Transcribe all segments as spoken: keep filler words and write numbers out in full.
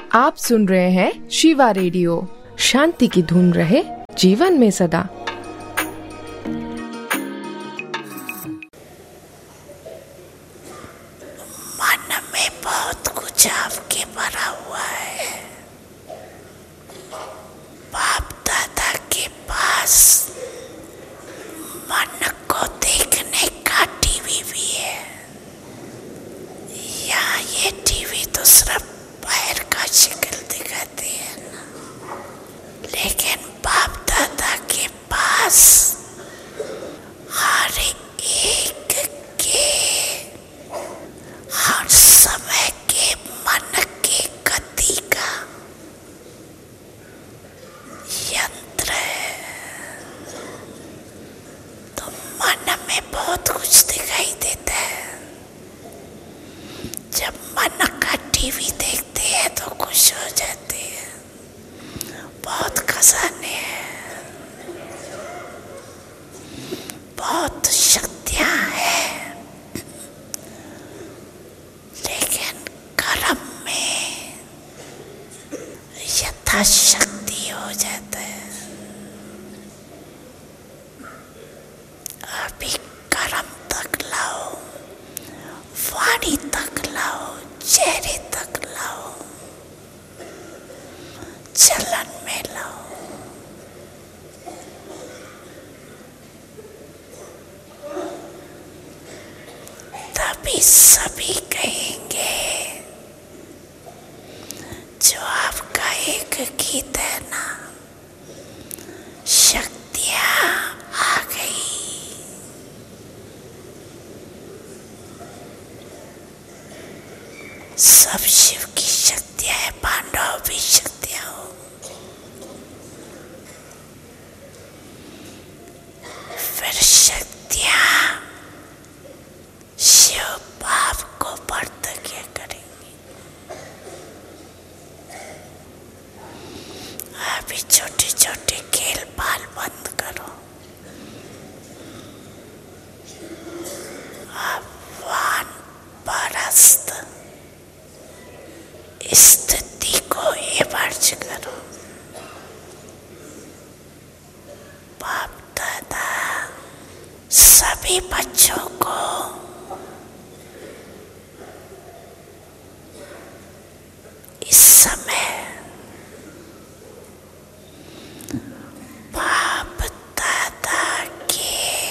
आप सुन रहे हैं शिवा रेडियो। शांति की धुन रहे जीवन में सदा। मन में बहुत कुछ आपके भरा हुआ है। बाप दादा के पास मन को देखने का टीवी भी है। या ये टीवी तो सिर्फ बाहर का शक्ल दिखाती है ना, लेकिन बाप दादा के पास हर एक के हर समय के मन के गति का यंत्र है। तो मन में बहुत कुछ दिखाई देता है। जब मन का टीवी देखते हैं तो खुश हो जाते हैं। बहुत खजाने हैं, बहुत शक्तियां हैं, लेकिन कर्म में यथाशक्ति हो जाता है। अभी कर्म तक लाओ, वाणी तक लाओ, चेहरे तक लाओ, चलन में लाओ। तभी सभी कहेंगे जो आपका एक गीत है ना, शक्तियां आ गई। सब शिव की शक्तियां है, पांडव भी शक्तियां हो। फिर शक्तियां शिव बाप को प्रतिज्ञा करेंगी। अभी छोटे छोटे खेल बाल बंद करो। अब वान परस्त स्थिति को एवर्ज करो। बाप दादा सभी बच्चों को इस समय बाप दादा के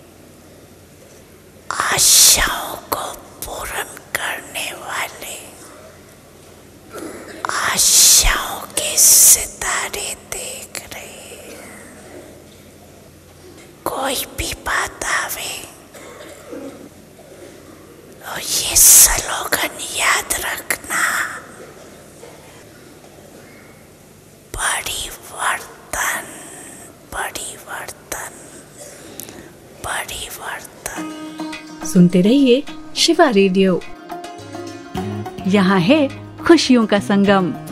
आशाओं को पूर्ण करने वाले आशाओं के सितारे देख रहे हैं। कोई भी बात आवे और ये स्लोगन याद रखना, परिवर्तन, परिवर्तन, परिवर्तन। सुनते रहिए शिवा रेडियो। यहाँ है खुशियों का संगम।